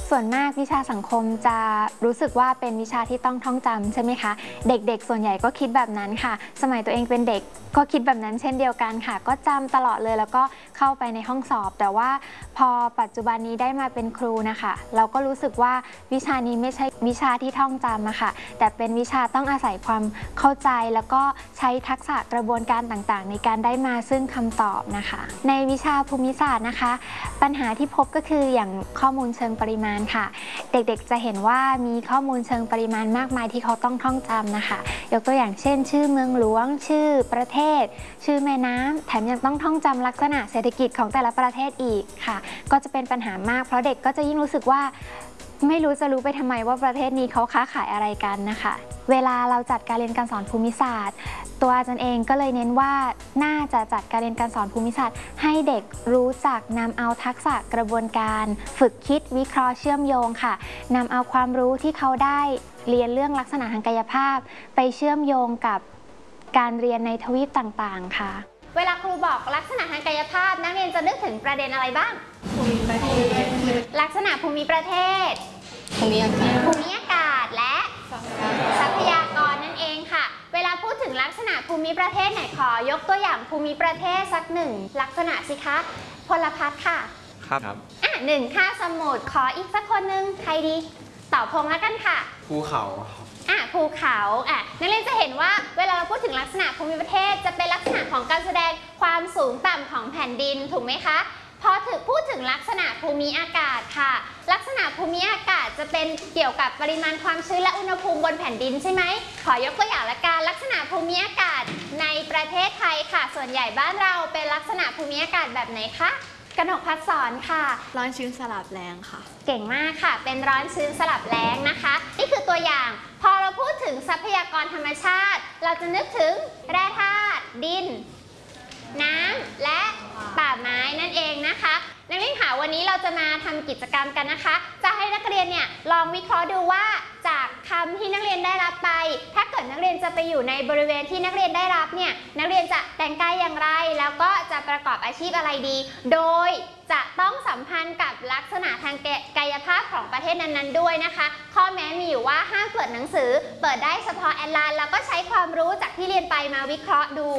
ส่วนมากวิชาสังคมจะรู้สึกว่าเป็นวิชาที่ต้องท่องจำใช่ไหมคะเด็กๆส่วนใหญ่ก็คิดแบบนั้นค่ะสมัยตัวเองเป็นเด็กก็คิดแบบนั้นเช่นเดียวกันค่ะก็จำตลอดเลยแล้วก็เข้าไปในห้องสอบแต่ว่าพอปัจจุบันนี้ได้มาเป็นครูนะคะเราก็รู้สึกว่าวิชานี้ไม่ใช่วิชาที่ท่องจำอะค่ะแต่เป็นวิชาต้องอาศัยความเข้าใจแล้วก็ใช้ทักษะกระบวนการต่างๆในการได้มาซึ่งคำตอบนะคะในวิชาภูมิศาสตร์นะคะปัญหาที่พบก็คืออย่างข้อมูลเชิงปริมาณค่ะเด็กๆจะเห็นว่ามีข้อมูลเชิงปริมาณมากมายที่เขาต้องท่องจำนะคะยกตัวอย่างเช่นชื่อเมืองหลวงชื่อประเทศชื่อแม่น้ำแถมยังต้องท่องจำลักษณะเศรษฐกิจของแต่ละประเทศอีกค่ะก็จะเป็นปัญหามากเพราะเด็กก็จะยิ่งรู้สึกว่าไม่รู้จะรู้ไปทำไมว่าประเทศนี้เขาค้าขายอะไรกันนะคะเวลาเราจัดการเรียนการสอนภูมิศาสตร์ตัวอาจารย์เองก็เลยเน้นว่าน่าจะจัดการเรียนการสอนภูมิศาสตร์ให้เด็กรู้จักนำเอาทักษะกระบวนการฝึกคิดวิเคราะห์เชื่อมโยงค่ะนำเอาความรู้ที่เขาได้เรียนเรื่องลักษณะทางกายภาพไปเชื่อมโยงกับการเรียนในทวีปต่างๆค่ะเวลาครูบอกลักษณะทางกายภาพนักเรียนจะนึกถึงประเด็นอะไรบ้างภูมิประเทศลักษณะภูมิประเทศภูมิอากาศและทรัพยากรนั่นเองค่ะเวลาพูดถึงลักษณะภูมิประเทศไหนขอยกตัวอย่างภูมิประเทศสักหนึ่งลักษณะสิคะพลพัฒน์ค่ะครับหนึ่งคาบสมุทรขออีกสักคนนึงใครดีต่อพงแล้วกันค่ะภูเขาภูเขานักเรียนจะเห็นว่าเวลาเราพูดถึงลักษณะภูมิประเทศจะเป็นลักษณะของการแสดงความสูงต่ำของแผ่นดินถูกไหมคะพอพูดถึงลักษณะภูมิอากาศค่ะลักษณะภูมิอากาศจะเป็นเกี่ยวกับปริมาณความชื้นและอุณหภูมิบนแผ่นดินใช่ไหมขอยกตัวอย่างละกันลักษณะภูมิอากาศในประเทศไทยค่ะส่วนใหญ่บ้านเราเป็นลักษณะภูมิอากาศแบบไหนคะกนกพัฒน์สอนค่ะร้อนชื้นสลับแรงค่ะเก่งมากค่ะเป็นร้อนชื้นสลับแล้งนะคะนี่คือตัวอย่างพอเราพูดถึงทรัพยากรธรรมชาติเราจะนึกถึงแร่ธาตุดินน้ำและป่าไม้นั่นเองนะคะนักเรียนค่ะวันนี้เราจะมาทำกิจกรรมกันนะคะจะให้นักเรียนเนี่ยลองวิเคราะห์ดูว่าจากคำที่นักเรียนได้รับไปถ้าเกิดนักเรียนจะไปอยู่ในบริเวณที่นักเรียนได้รับเนี่ยนักเรียนจะแต่งกายอย่างไรแล้วก็จะประกอบอาชีพอะไรดีโดยจะต้องสัมพันธ์กับลักษณะทางกายภาพของประเทศนั้นๆด้วยนะคะข้อแม้มีอยู่ว่าห้ามเปิดหนังสือเปิดได้เฉพาะแอดไลน์แล้วก็ใช้ความรู้จากที่เรียนไปมาวิเคราะห์ดู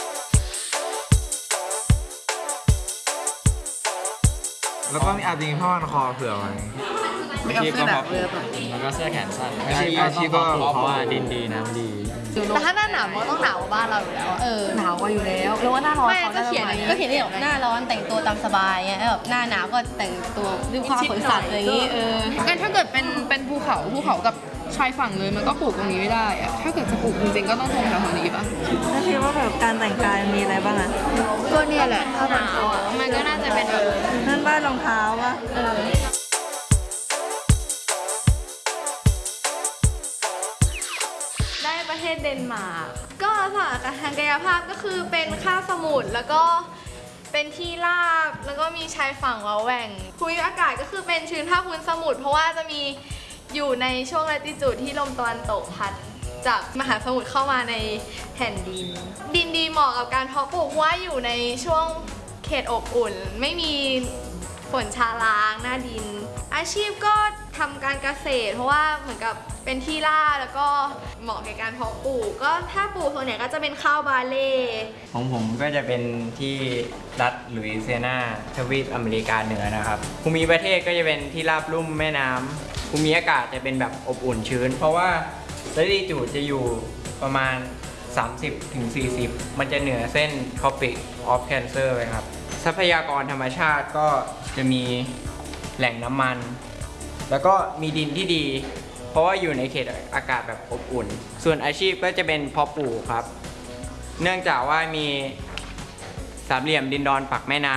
แล้วก็มีอาจจะมีผ้าพันคอเผื่อไว้อาชีพก็แบบแล้วก็เสื้อแขนสั้นอาชีพก็เพราะว่าดินดีน้ำดีแต่ถ้าหน้าหนาวมันก็ต้องหนาวกว่าบ้านเราอยู่แล้วหนาวกว่าอยู่แล้วหรือว่าหน้าร้อนก็เขียนได้แบบหน้าร้อนแต่งตัวตามสบายเงี้ยแบบหน้าหนาวก็แต่งตัวด้วยความขนสัตว์อะไรอย่างงี้งั้นถ้าเกิดเป็นภูเขากับชายฝั่งเลยมันก็ปลูกตรงนี้ไม่ได้อะถ้าเกิดจะปลูกจริงๆก็ต้องตรงแถวๆนี้ป่ะถ้าคิดว่าแบบการแต่งกายมีอะไรบ้างอะก็เนี่ยแหละถ้าหนาวมันก็น่าจะเป็นนั่นบ้านรองเท้าป่ะได้ประเทศเดนมาร์กก็ลักษณะทางกายภาพก็คือเป็นคาบสมุทรแล้วก็เป็นที่ราบแล้วก็มีชายฝั่งเว้าแหว่งภูมิอากาศก็คือเป็นชื้นภาคพื้นสมุทรเพราะว่าจะมีอยู่ในช่วงละติจูดที่ลมตะวันตกพัดจากมหาสมุทรเข้ามาในแผ่นดินดินดีเหมาะกับการเพาะปลูกเพราะว่าอยู่ในช่วงเขตอบอุ่นไม่มีฝนชาล้างหน้าดินอาชีพก็ทำการเกษตรเพราะว่าเหมือนกับเป็นที่ราบแล้วก็เหมาะแก่การเพาะปลูกก็ถ้าปลูกส่วนใหญ่ก็จะเป็นข้าวบาเล่ของผมก็จะเป็นที่รัฐลุยเซียนาทวีปอเมริกาเหนือนะครับภูมิประเทศก็จะเป็นที่ราบลุ่มแม่น้ำภูมิอากาศจะเป็นแบบอบอุ่นชื้นเพราะว่าละติจูดจะอยู่ประมาณ 30-40 มันจะเหนือเส้น Tropic of Cancer เลยครับทรัพยากรธรรมชาติก็จะมีแหล่งน้ำมันแล้วก็มีดินที่ดีเพราะว่าอยู่ในเขตอากาศแบบอบอุ่นส่วนอาชีพก็จะเป็นเพาะปลูกครับเนื่องจากว่ามีสามเหลี่ยมดินดอนปักแม่น้ำ